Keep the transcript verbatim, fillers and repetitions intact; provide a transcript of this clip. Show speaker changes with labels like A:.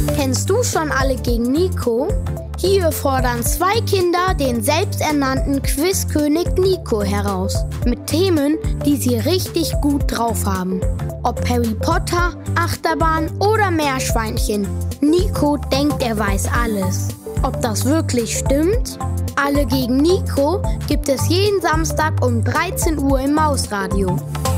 A: Kennst du schon alle gegen Nico? Hier fordern zwei Kinder den selbsternannten Quizkönig Nico heraus. Mit Themen, die sie richtig gut drauf haben. Ob Harry Potter, Achterbahn oder Meerschweinchen. Nico denkt, er weiß alles. Ob das wirklich stimmt? Alle gegen Nico gibt es jeden Samstag um dreizehn Uhr im Mausradio.